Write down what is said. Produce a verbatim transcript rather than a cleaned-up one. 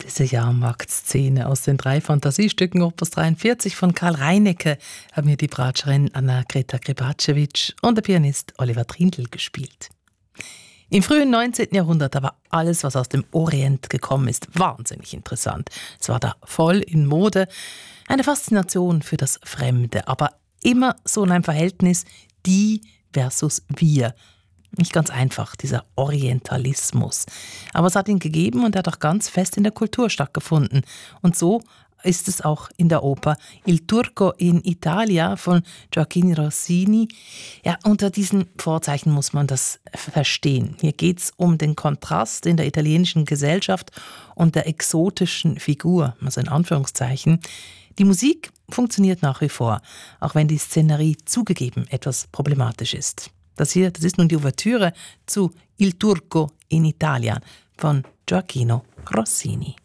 Diese Jahrmarktszene aus den drei Fantasiestücken Opus dreiundvierzig von Karl Reinecke haben mir die Bratscherin Anna-Greta Grebacevic und der Pianist Oliver Trindl gespielt. Im frühen neunzehnten Jahrhundert war alles, was aus dem Orient gekommen ist, wahnsinnig interessant. Es war da voll in Mode, eine Faszination für das Fremde, aber immer so in einem Verhältnis die versus wir. Nicht ganz einfach, dieser Orientalismus. Aber es hat ihn gegeben und er hat auch ganz fest in der Kultur stattgefunden. Und so ist es auch in der Oper Il Turco in Italia von Gioacchino Rossini. Ja, unter diesen Vorzeichen muss man das verstehen. Hier geht es um den Kontrast in der italienischen Gesellschaft und der exotischen Figur, also in Anführungszeichen. Die Musik funktioniert nach wie vor, auch wenn die Szenerie zugegeben etwas problematisch ist. Das hier, das ist nun die Ouvertüre zu Il Turco in Italia von Gioacchino Rossini.